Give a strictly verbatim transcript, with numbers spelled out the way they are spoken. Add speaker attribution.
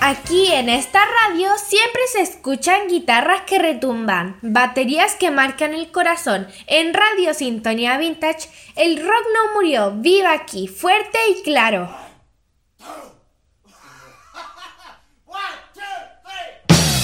Speaker 1: Aquí en esta radio siempre se escuchan guitarras que retumban, baterías que marcan el corazón. En Radio Sintonía Vintage, el rock no murió, vive aquí, fuerte y claro.